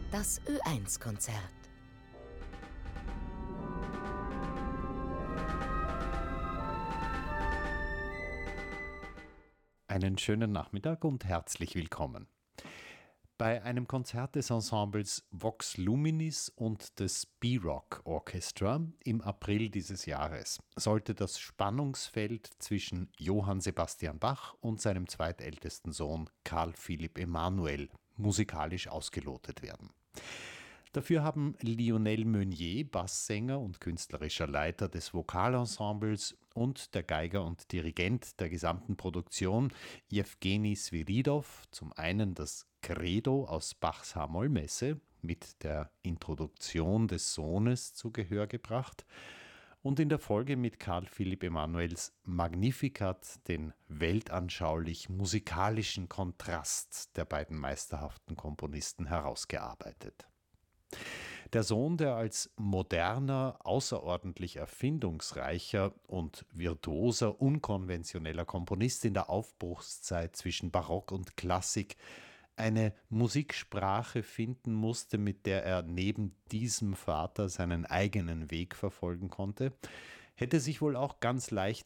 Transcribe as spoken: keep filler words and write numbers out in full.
Das Ö eins Konzert. Einen schönen Nachmittag und herzlich willkommen. Bei einem Konzert des Ensembles Vox Luminis und des B-Rock Orchestra im April dieses Jahres sollte das Spannungsfeld zwischen Johann Sebastian Bach und seinem zweitältesten Sohn Karl Philipp Emanuel musikalisch ausgelotet werden. Dafür haben Lionel Meunier, Basssänger und künstlerischer Leiter des Vokalensembles, und der Geiger und Dirigent der gesamten Produktion, Jewgeni Sviridov, zum einen das Credo aus Bachs H-Moll-Messe mit der Introduktion des Sohnes zu Gehör gebracht und in der Folge mit Karl Philipp Emanuels Magnificat den weltanschaulich-musikalischen Kontrast der beiden meisterhaften Komponisten herausgearbeitet. Der Sohn, der als moderner, außerordentlich erfindungsreicher und virtuoser, unkonventioneller Komponist in der Aufbruchszeit zwischen Barock und Klassik eine Musiksprache finden musste, mit der er neben diesem Vater seinen eigenen Weg verfolgen konnte, hätte sich wohl auch ganz leicht